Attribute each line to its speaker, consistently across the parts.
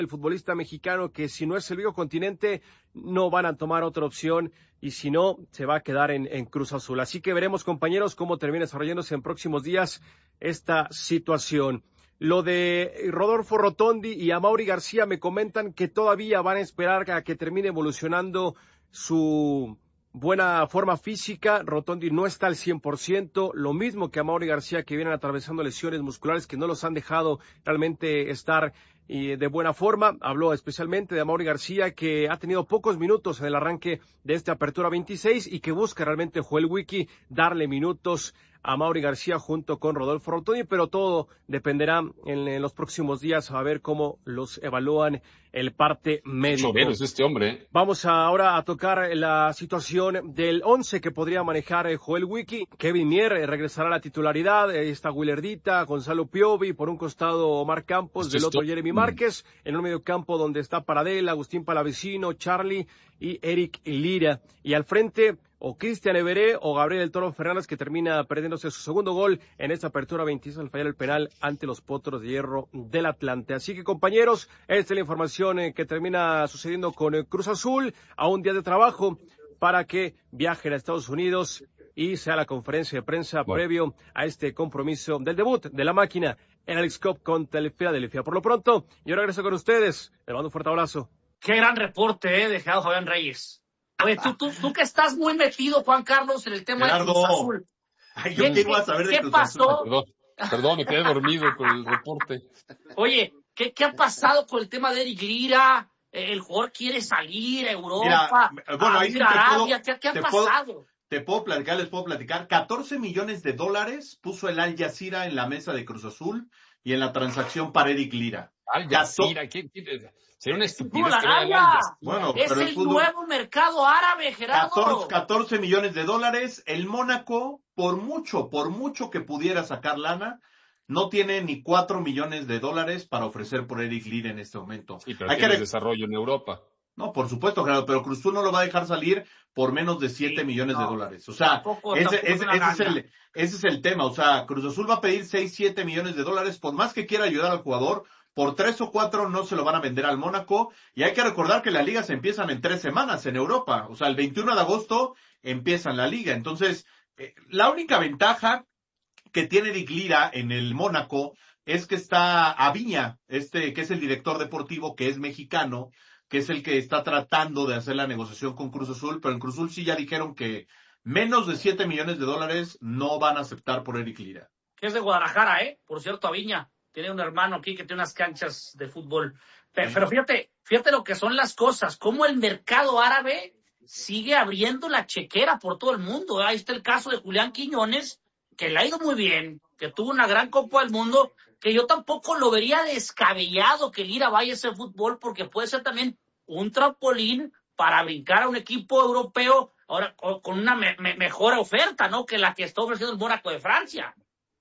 Speaker 1: el futbolista mexicano que si no es el viejo continente no van a tomar otra opción y si no se va a quedar en Cruz Azul. Así que veremos, compañeros, cómo termina desarrollándose en próximos días esta situación. Lo de Rodolfo Rotondi y Amaury García me comentan que todavía van a esperar a que termine evolucionando su buena forma física. Rotondi no está al 100%, lo mismo que Amaury García, que vienen atravesando lesiones musculares que no los han dejado realmente estar de buena forma. Habló especialmente de Amaury García, que ha tenido pocos minutos en el arranque de esta apertura 26 y que busca realmente Joel Wiki darle minutos a Amaury García junto con Rodolfo Rotondi, pero todo dependerá en los próximos días a ver cómo los evalúan el parte médico.
Speaker 2: Chovero es este hombre.
Speaker 1: Vamos ahora a tocar la situación del 11 que podría manejar Joel Wiki. Kevin Mier regresará a la titularidad, está Willardita, Gonzalo Piovi, por un costado Omar Campos, del otro Jeremy Márquez, en un medio campo donde está Paradel, Agustín Palavecino, Charlie y Eric Lira. Y al frente, o Cristian Everé o Gabriel El Toro Fernández, que termina perdiéndose su segundo gol en esta apertura 26 al fallar el penal ante los Potros de Hierro del Atlante. Así que, compañeros, esta es la información que termina sucediendo con Cruz Azul a un día de trabajo para que viajen a Estados Unidos y sea la conferencia de prensa previo a este compromiso del debut de la máquina en el X-Cup contra el Philadelphia. Por lo pronto, yo regreso con ustedes. Les mando un fuerte abrazo.
Speaker 3: Qué gran reporte, de Gerardo Fabián Reyes. Oye, tú que estás muy metido, Juan Carlos, en el tema de Cruz Azul.
Speaker 4: Ay, yo qué voy a saber de Cruz
Speaker 3: pasó?
Speaker 2: Perdón, me quedé dormido con el reporte.
Speaker 3: Oye, ¿qué ha pasado con el tema de Eric Lira? El jugador quiere salir a Europa,
Speaker 4: a ir a Arabia. ¿Qué
Speaker 3: ha pasado?
Speaker 4: Les puedo platicar. 14 millones de dólares puso el Al Jazeera en la mesa de Cruz Azul y en la transacción para Eric Lira.
Speaker 2: Al Jazeera, sería una estupidez que
Speaker 3: bueno, es el nuevo mercado árabe, Gerardo.
Speaker 4: 14 millones de dólares. El Mónaco, por mucho que pudiera sacar lana, no tiene ni 4 millones de dólares para ofrecer por Eric Lira en este momento.
Speaker 2: Sí, pero tiene desarrollo en Europa.
Speaker 4: No, por supuesto, Gerardo, pero Cruz Azul no lo va a dejar salir por menos de 7 millones de dólares. O sea, ese es el tema. O sea, Cruz Azul va a pedir 6, 7 millones de dólares, por más que quiera ayudar al jugador. Por 3 o 4 no se lo van a vender al Mónaco. Y hay que recordar que las ligas empiezan en 3 semanas en Europa. O sea, el 21 de agosto empieza la liga. Entonces, la única ventaja que tiene Eric Lira en el Mónaco es que está Aviña, que es el director deportivo, que es mexicano, que es el que está tratando de hacer la negociación con Cruz Azul. Pero en Cruz Azul sí ya dijeron que menos de 7 millones de dólares no van a aceptar por Eric Lira.
Speaker 3: Que es de Guadalajara, por cierto, Aviña. Tiene un hermano aquí que tiene unas canchas de fútbol. Pero fíjate lo que son las cosas. Cómo el mercado árabe sigue abriendo la chequera por todo el mundo. Ahí está el caso de Julián Quiñones, que le ha ido muy bien, que tuvo una gran Copa del Mundo, que yo tampoco lo vería descabellado que Lira vaya a ese fútbol, porque puede ser también un trampolín para brincar a un equipo europeo ahora con una mejor oferta, ¿no? Que la que está ofreciendo el Mónaco de Francia.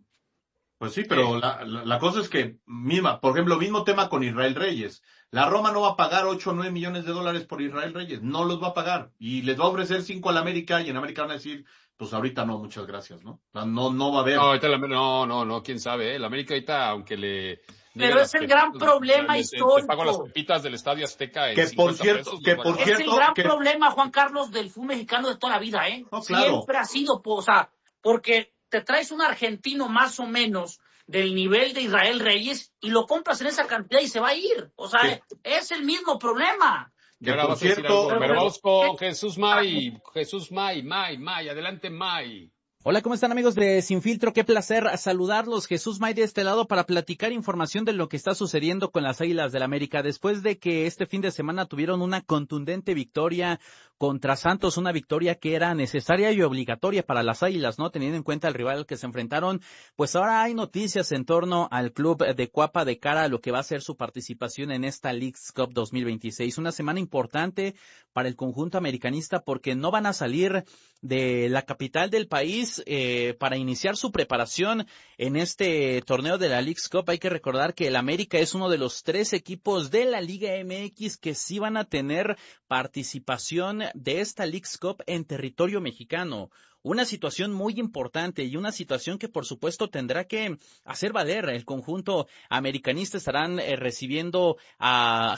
Speaker 4: Pues sí, pero la cosa es que, por ejemplo, mismo tema con Israel Reyes. La Roma no va a pagar 8 o 9 millones de dólares por Israel Reyes. No los va a pagar. Y les va a ofrecer 5 al América, y en América van a decir, pues ahorita no, muchas gracias, ¿no? No va a haber.
Speaker 2: No, ahorita no, quién sabe, El América ahorita, aunque le...
Speaker 3: Pero es el gran problema histórico.
Speaker 2: Te pago las pepitas del Estadio Azteca en
Speaker 4: que por cierto,
Speaker 3: es el gran problema, Juan Carlos, del fútbol mexicano de toda la vida,
Speaker 4: No, claro.
Speaker 3: Siempre ha sido, o sea, porque te traes un argentino más o menos del nivel de Israel Reyes y lo compras en esa cantidad y se va a ir. O sea, es el mismo problema.
Speaker 2: Pero vamos con Jesús May. Jesús May, adelante May.
Speaker 5: Hola, ¿cómo están, amigos de Sin Filtro? Qué placer saludarlos. Jesús May de este lado para platicar información de lo que está sucediendo con las Águilas del América. Después de que este fin de semana tuvieron una contundente victoria contra Santos, una victoria que era necesaria y obligatoria para las Águilas, ¿no? Teniendo en cuenta el rival al que se enfrentaron, pues ahora hay noticias en torno al club de Cuapa de cara a lo que va a ser su participación en esta Leagues Cup 2026. Una semana importante para el conjunto americanista porque no van a salir de la capital del país para iniciar su preparación en este torneo de la Leagues Cup. Hay que recordar que el América es uno de los 3 equipos de la Liga MX que sí van a tener participación de esta Leagues Cup en territorio mexicano. Una situación muy importante y una situación que por supuesto tendrá que hacer valer. El conjunto americanista estarán recibiendo a